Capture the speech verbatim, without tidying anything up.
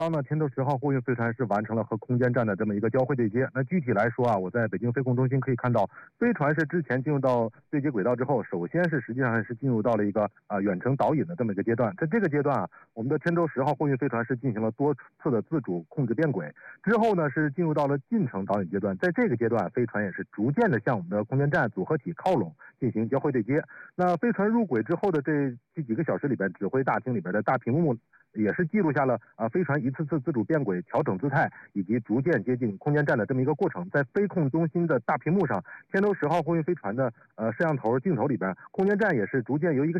当呢，天舟十号货运飞船是完成了和空间站的这么一个交会对接。那具体来说啊，我在北京飞控中心可以看到，飞船是之前进入到对接轨道之后，首先是实际上是进入到了一个啊、呃、远程导引的这么一个阶段。在这个阶段啊，我们的天舟十号货运飞船是进行了多次的自主控制变轨，之后呢是进入到了近程导引阶段。在这个阶段，飞船也是逐渐的向我们的空间站组合体靠拢，进行交会对接。那飞船入轨之后的这这几个小时里边，指挥大厅里边的大屏幕也是记录下了啊飞船一次次自主变轨、调整姿态以及逐渐接近空间站的这么一个过程。在飞控中心的大屏幕上，天舟十号货运飞船的呃摄像头镜头里边，空间站也是逐渐由一个